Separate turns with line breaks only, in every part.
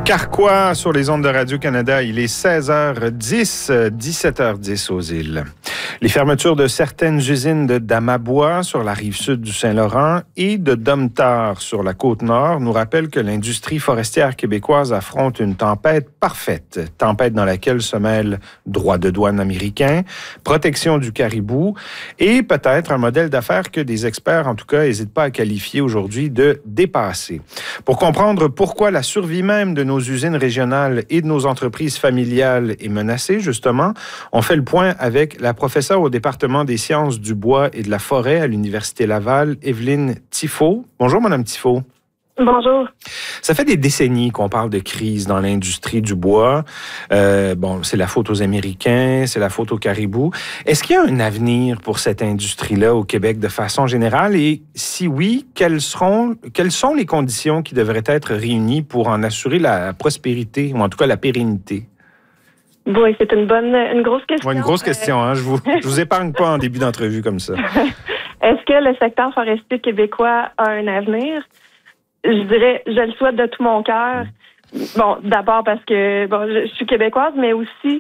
Carquois sur les ondes de Radio-Canada. Il est 16h10, 17h10 aux îles. Les fermetures de certaines usines de Damabois sur la rive sud du Saint-Laurent et de Domtar sur la côte nord nous rappellent que l'industrie forestière québécoise affronte une tempête parfaite. Tempête dans laquelle se mêlent droits de douane américains, protection du caribou et peut-être un modèle d'affaires que des experts, en tout cas, n'hésitent pas à qualifier aujourd'hui de dépassé. Pour comprendre pourquoi la survie même de nos usines régionales et de nos entreprises familiales est menacée, justement, on fait le point avec la professeure au département des sciences du bois et de la forêt à l'Université Laval, Evelyne Thifault. Bonjour, Madame Thifault.
Bonjour.
Ça fait des décennies qu'on parle de crise dans l'industrie du bois. C'est la faute aux Américains, c'est la faute aux caribous. Est-ce qu'il y a un avenir pour cette industrie-là au Québec de façon générale? Et si oui, quelles sont les conditions qui devraient être réunies pour en assurer la prospérité, ou en tout cas la pérennité?
Oui, c'est une grosse question.
Oui, une grosse question. Hein? Je vous épargne pas en début d'entrevue comme ça.
Est-ce que le secteur forestier québécois a un avenir? Je dirais, je le souhaite de tout mon cœur. Bon, d'abord parce que je suis québécoise, mais aussi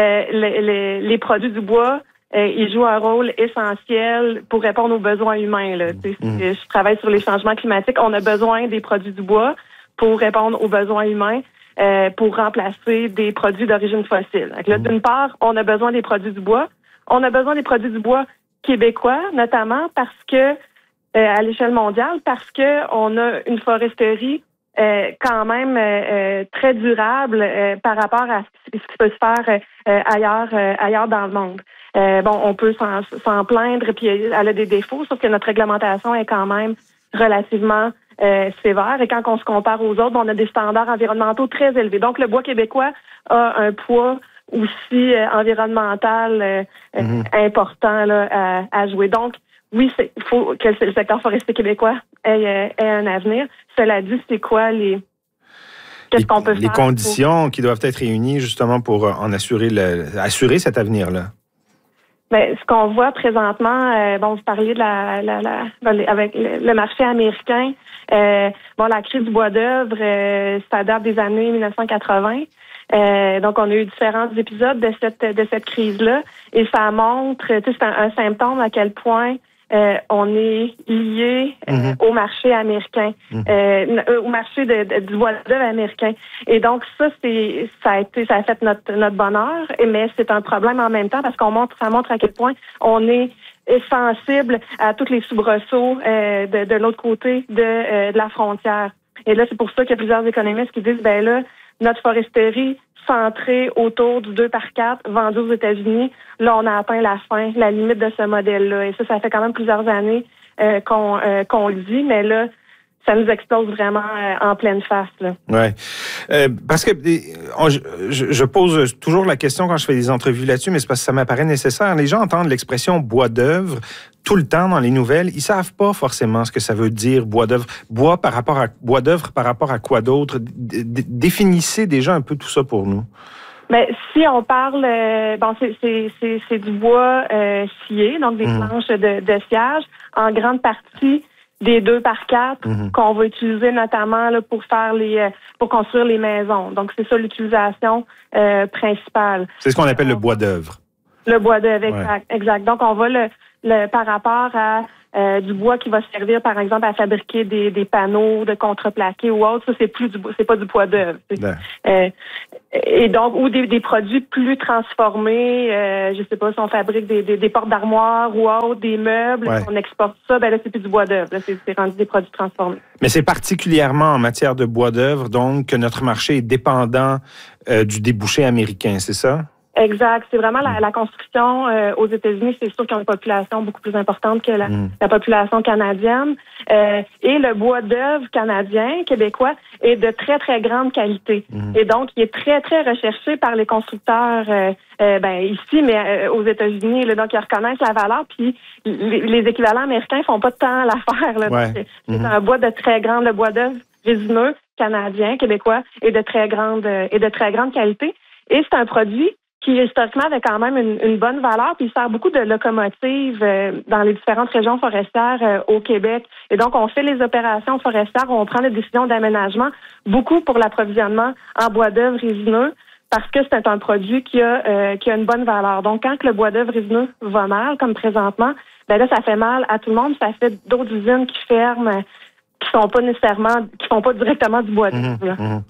les produits du bois, ils jouent un rôle essentiel pour répondre aux besoins humains. Là. Je travaille sur les changements climatiques. On a besoin des produits du bois pour répondre aux besoins humains, pour remplacer des produits d'origine fossile. Donc là, d'une part, on a besoin des produits du bois. On a besoin des produits du bois québécois, notamment parce que à l'échelle mondiale, parce que on a une foresterie quand même très durable par rapport à ce qui peut se faire ailleurs dans le monde. On peut s'en plaindre, puis elle a des défauts, sauf que notre réglementation est quand même relativement sévère. Et quand on se compare aux autres, on a des standards environnementaux très élevés. Donc, le bois québécois a un poids aussi environnemental important là, à jouer. Donc, oui, il faut que le secteur forestier québécois ait un avenir. Cela dit, c'est quoi qu'est-ce qu'on peut faire?
Les conditions qui doivent être réunies justement pour en assurer cet avenir-là.
Ben, ce qu'on voit présentement, vous parliez de avec le marché américain. La crise du bois d'œuvre, ça date des années 1980. Donc, on a eu différents épisodes de cette crise-là, et ça montre, c'est un symptôme à quel point on est lié au marché américain, au marché du bois d'œuvre américain. Et donc ça a fait notre bonheur, mais c'est un problème en même temps parce ça montre à quel point on est sensible à tous les soubresauts de l'autre côté de la frontière. Et là, c'est pour ça qu'il y a plusieurs économistes qui disent, notre foresterie centrée autour du 2/4 vendu aux États-Unis, là, on a atteint la limite de ce modèle-là. Et ça fait quand même plusieurs années qu'on le dit, mais là, ça nous explose vraiment en pleine face.
Oui. Parce que je pose toujours la question quand je fais des entrevues là-dessus, mais c'est parce que ça m'apparaît nécessaire. Les gens entendent l'expression bois d'œuvre tout le temps dans les nouvelles. Ils savent pas forcément ce que ça veut dire, bois d'œuvre. Bois d'œuvre par rapport à quoi d'autre? Définissez déjà un peu tout ça pour nous.
Mais si on parle, c'est du bois scié, donc des planches de sciage, en grande partie des 2/4 qu'on va utiliser notamment là, pour construire les maisons. Donc, c'est ça l'utilisation principale.
C'est ce qu'on appelle le bois d'œuvre.
Le bois d'œuvre, exact. Donc, on va par rapport à du bois qui va servir, par exemple, à fabriquer des panneaux de contreplaqué ou autre. Ça, c'est pas du bois d'œuvre. Et donc, ou des produits plus transformés, je sais pas si on fabrique des portes d'armoire ou autre, des meubles, on exporte ça, là, c'est plus du bois d'œuvre. Là, c'est rendu des produits transformés.
Mais c'est particulièrement en matière de bois d'œuvre, donc, que notre marché est dépendant du débouché américain, c'est ça?
Exact. C'est vraiment la construction aux États-Unis, c'est sûr qu'ils ont une population beaucoup plus importante que la population canadienne. Et le bois d'œuvre canadien, québécois, est de très, très grande qualité. Et donc, il est très, très recherché par les constructeurs ici, mais aux États-Unis. Là, donc, ils reconnaissent la valeur, puis les équivalents américains font pas tant l'affaire. Là, donc, c'est un bois de très grande, le bois d'œuvre résineux canadien, québécois, et de très grande qualité. Et c'est un produit qui historiquement avait quand même une bonne valeur, puis il sert beaucoup de locomotive dans les différentes régions forestières au Québec. Et donc, on fait les opérations forestières, on prend les décisions d'aménagement, beaucoup pour l'approvisionnement en bois d'œuvre résineux, parce que c'est un produit qui a une bonne valeur. Donc, quand le bois d'œuvre résineux va mal, comme présentement, ben là, ça fait mal à tout le monde. Ça fait d'autres usines qui ferment, qui font pas directement du bois d'œuvre.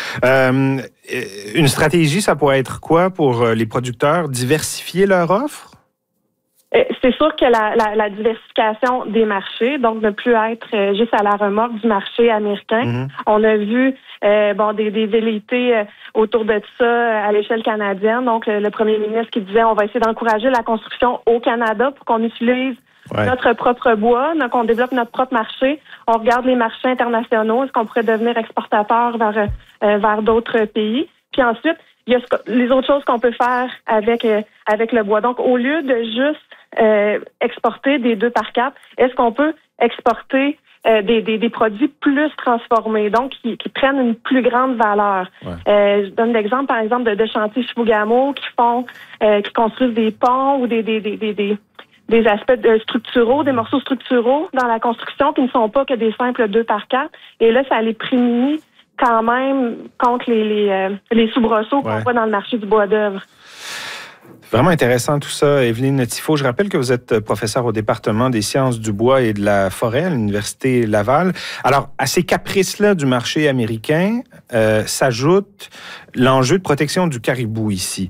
Une stratégie, ça pourrait être quoi pour les producteurs? Diversifier leur offre?
C'est sûr que la diversification des marchés, donc ne plus être juste à la remorque du marché américain. On a vu des velléités autour de ça à l'échelle canadienne. Donc, le premier ministre qui disait on va essayer d'encourager la construction au Canada pour qu'on utilise notre propre bois, donc on développe notre propre marché. On regarde les marchés internationaux. Est-ce qu'on pourrait devenir exportateur vers d'autres pays? Puis ensuite, il y a les autres choses qu'on peut faire avec le bois. Donc, au lieu de juste exporter des 2x4, est-ce qu'on peut exporter des produits plus transformés, donc qui prennent une plus grande valeur? Je donne l'exemple, par exemple, de chantiers Chibougamau qui construisent des ponts ou des aspects structuraux, des morceaux structuraux dans la construction qui ne sont pas que des simples 2x4. Et là, ça les prémunit quand même contre les soubresauts qu'on voit dans le marché du bois d'œuvre.
Vraiment intéressant tout ça. Evelyne Tifo, je rappelle que vous êtes professeure au département des sciences du bois et de la forêt à l'Université Laval. Alors, à ces caprices-là du marché américain, s'ajoute l'enjeu de protection du caribou ici.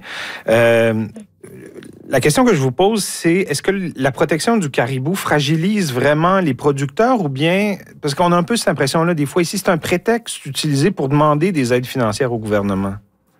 La question que je vous pose, c'est est-ce que la protection du caribou fragilise vraiment les producteurs ou bien, parce qu'on a un peu cette impression-là des fois ici, c'est un prétexte utilisé pour demander des aides financières au gouvernement?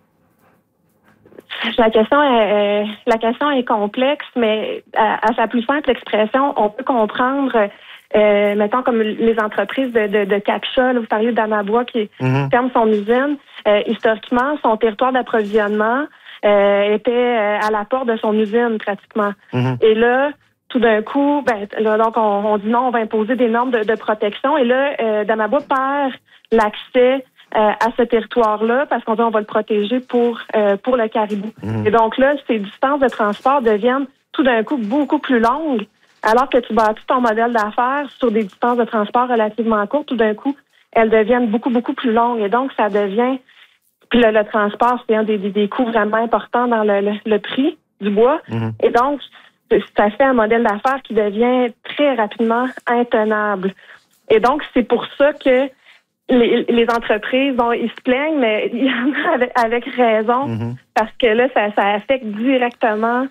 La question est complexe, mais à sa plus simple expression, on peut comprendre, mettons comme les entreprises de CACSA, là, vous parliez d'Amabois qui ferme son usine. Historiquement, son territoire d'approvisionnement était à la porte de son usine pratiquement. Et là, tout d'un coup, donc on dit non, on va imposer des normes de protection. Et là, Damabois perd l'accès à ce territoire-là parce qu'on dit on va le protéger pour le caribou. Et donc là, ces distances de transport deviennent tout d'un coup beaucoup plus longues, alors que tu bâtis ton modèle d'affaires sur des distances de transport relativement courtes. Tout d'un coup, elles deviennent beaucoup, beaucoup plus longues. Et donc, ça devient... Puis le transport, c'est un des coûts vraiment importants dans le prix du bois. Et donc, ça fait un modèle d'affaires qui devient très rapidement intenable. Et donc, c'est pour ça que les entreprises, ils se plaignent, mais il y en a avec raison, parce que là, ça affecte directement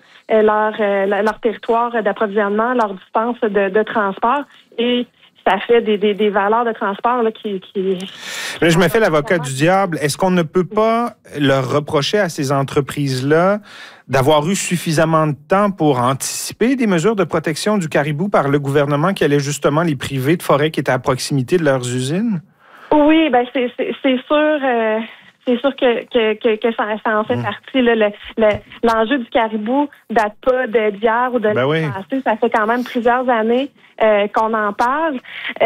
leur territoire d'approvisionnement, leur distance de transport, et ça fait des valeurs de transport là, qui...
Là, je me fais l'avocat du diable. Est-ce qu'on ne peut pas leur reprocher à ces entreprises-là d'avoir eu suffisamment de temps pour anticiper des mesures de protection du caribou par le gouvernement qui allait justement les priver de forêts qui étaient à proximité de leurs usines?
Oui, c'est sûr. C'est sûr que ça en fait partie. L'enjeu du caribou date pas d'hier ou de l'année passée. Ça fait quand même plusieurs années qu'on en parle.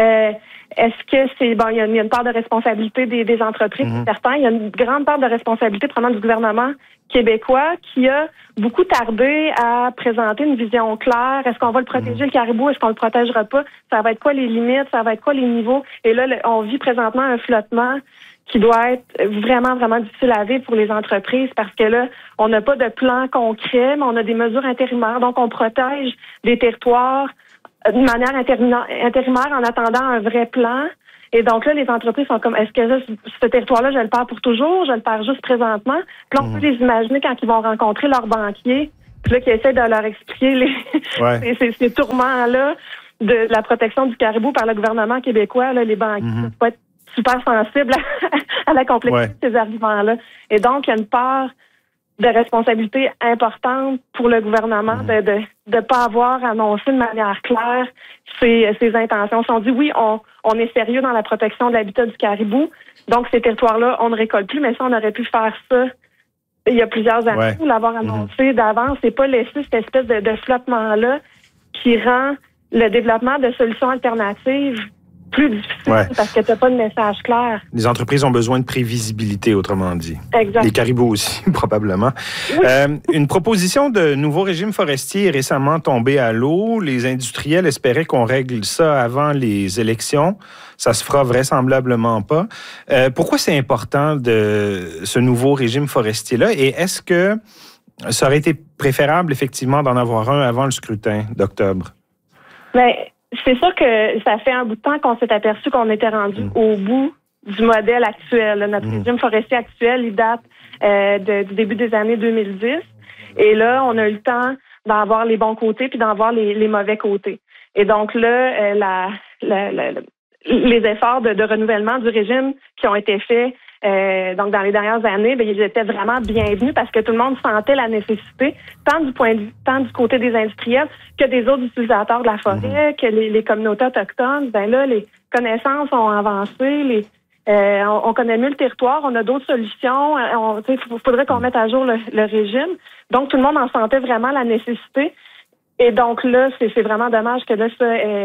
Est-ce que c'est il y a une part de responsabilité des entreprises, certains. Il y a une grande part de responsabilité prenant du gouvernement québécois qui a beaucoup tardé à présenter une vision claire. Est-ce qu'on va le protéger, le caribou? Est-ce qu'on le protégera pas? Ça va être quoi les limites? Ça va être quoi les niveaux? Et là, on vit présentement un flottement qui doit être vraiment, vraiment difficile à vivre pour les entreprises parce que là, on n'a pas de plan concret, mais on a des mesures intérimaires. Donc, on protège des territoires de manière intérimaire en attendant un vrai plan. Et donc là, les entreprises sont comme, est-ce que ce territoire-là, je le perds pour toujours? Je le perds juste présentement? Puis là, on peut les imaginer quand ils vont rencontrer leurs banquiers, puis là, qui essaient de leur expliquer ces tourments-là de la protection du caribou par le gouvernement québécois. Là, les banquiers peuvent être super sensibles à la complexité de ces arguments-là. Et donc, il y a une part de responsabilité importante pour le gouvernement de ne pas avoir annoncé de manière claire ses intentions. Si on dit oui, on est sérieux dans la protection de l'habitat du caribou, donc ces territoires-là, on ne récolte plus, mais ça, on aurait pu faire ça il y a plusieurs années, l'avoir annoncé d'avance, et pas laisser cette espèce de flottement-là qui rend le développement de solutions alternatives plus difficile parce que tu n'as pas de message clair.
Les entreprises ont besoin de prévisibilité, autrement dit.
Exact.
Les caribous aussi, probablement.
Oui.
Une proposition de nouveau régime forestier est récemment tombée à l'eau. Les industriels espéraient qu'on règle ça avant les élections. Ça se fera vraisemblablement pas. Pourquoi c'est important de ce nouveau régime forestier-là? Et est-ce que ça aurait été préférable, effectivement, d'en avoir un avant le scrutin d'octobre?
Bien, c'est sûr que ça fait un bout de temps qu'on s'est aperçu qu'on était rendu au bout du modèle actuel. Notre régime forestier actuel, il date du début des années 2010. Et là, on a eu le temps d'en voir les bons côtés puis d'en voir les mauvais côtés. Et donc là, les efforts de renouvellement du régime qui ont été faits donc dans les dernières années, bien, ils étaient vraiment bienvenus parce que tout le monde sentait la nécessité, tant du côté des industriels que des autres utilisateurs de la forêt, que les communautés autochtones. Ben là, les connaissances ont avancé, on connaît mieux le territoire, on a d'autres solutions. Il faudrait qu'on mette à jour le régime. Donc, tout le monde en sentait vraiment la nécessité. Et donc là, c'est vraiment dommage que là,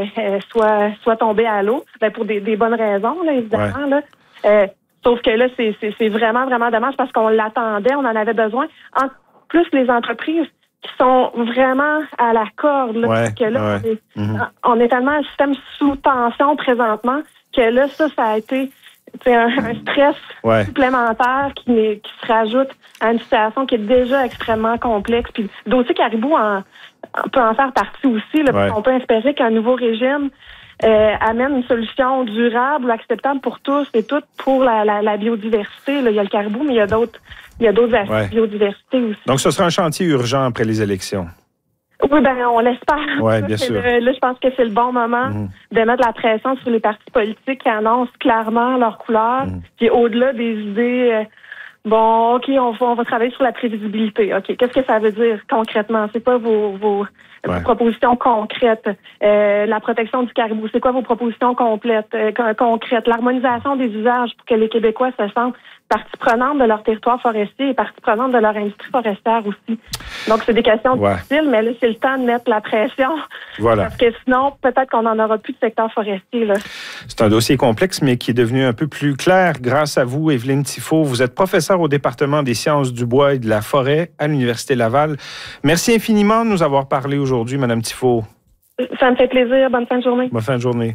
ça soit tombé à l'eau, pour des bonnes raisons, là, évidemment. Là. Sauf que là, c'est vraiment, vraiment dommage parce qu'on l'attendait, on en avait besoin. En plus, les entreprises qui sont vraiment à la corde, là, parce que là, on est tellement un système sous tension présentement que là, ça a été un stress supplémentaire qui se rajoute à une situation qui est déjà extrêmement complexe. Puis le dossier caribou peut en faire partie aussi. Là, on peut espérer qu'un nouveau régime amène une solution durable ou acceptable pour tous et toutes pour la biodiversité. Là, il y a le caribou, mais il y a d'autres aspects de biodiversité aussi.
Donc, ce sera un chantier urgent après les élections.
Oui, on l'espère.
Oui, bien sûr.
Là, je pense que c'est le bon moment de mettre la pression sur les partis politiques qui annoncent clairement leur couleur. Puis au-delà des idées, OK, on va travailler sur la prévisibilité. OK, qu'est-ce que ça veut dire concrètement? C'est quoi vos propositions concrètes? La protection du caribou, c'est quoi vos propositions concrètes? L'harmonisation des usages pour que les Québécois se sentent partie prenante de leur territoire forestier et partie prenante de leur industrie forestière aussi. Donc, c'est des questions difficiles, mais là, c'est le temps de mettre la pression.
Voilà.
Parce que sinon, peut-être qu'on n'en aura plus de secteur forestier. Là.
C'est un dossier complexe, mais qui est devenu un peu plus clair grâce à vous, Évelyne Thifault. Vous êtes professeure au département des sciences du bois et de la forêt à l'Université Laval. Merci infiniment de nous avoir parlé aujourd'hui, Mme Thifault.
Ça me fait plaisir. Bonne fin de journée.
Bonne fin de journée.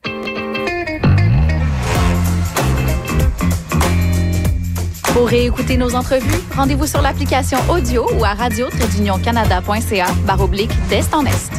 Pour réécouter nos entrevues, rendez-vous sur l'application audio ou à radio-canada.ca/d'est en est.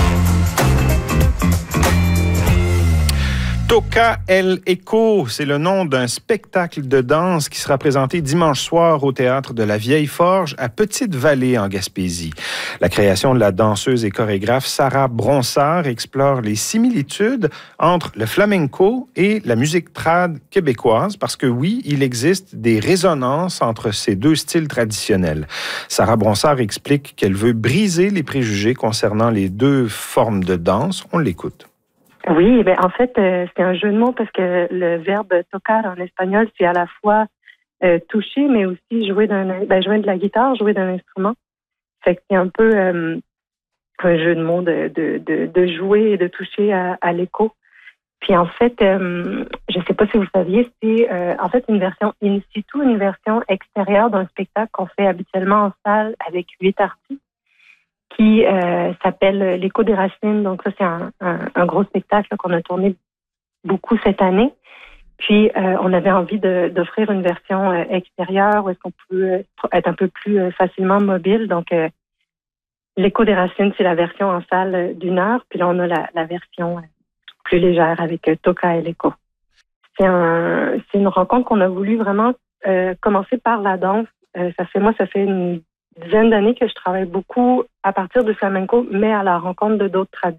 Toca El Eco, c'est le nom d'un spectacle de danse qui sera présenté dimanche soir au Théâtre de la Vieille Forge à Petite-Vallée en Gaspésie. La création de la danseuse et chorégraphe Sarah Bronsard explore les similitudes entre le flamenco et la musique trad québécoise parce que oui, il existe des résonances entre ces deux styles traditionnels. Sarah Bronsard explique qu'elle veut briser les préjugés concernant les deux formes de danse. On l'écoute.
Oui, en fait, c'est un jeu de mots parce que le verbe tocar en espagnol, c'est à la fois toucher, mais aussi jouer de la guitare, jouer d'un instrument. Fait que c'est un peu un jeu de mots de jouer et de toucher à l'écho. Puis en fait, je sais pas si vous saviez, c'est en fait une version in situ, une version extérieure d'un spectacle qu'on fait habituellement en salle avec 8 artistes, qui s'appelle L'écho des racines. Donc ça, c'est un gros spectacle qu'on a tourné beaucoup cette année. Puis on avait envie d'offrir une version extérieure où est-ce qu'on peut être un peu plus facilement mobile. Donc L'écho des racines, c'est la version en salle d'1 heure. Puis là, on a la version plus légère avec Toca El Eco. C'est une rencontre qu'on a voulu vraiment commencer par la danse. Ça fait une dizaine d'années que je travaille beaucoup à partir du flamenco, mais à la rencontre de d'autres traditions.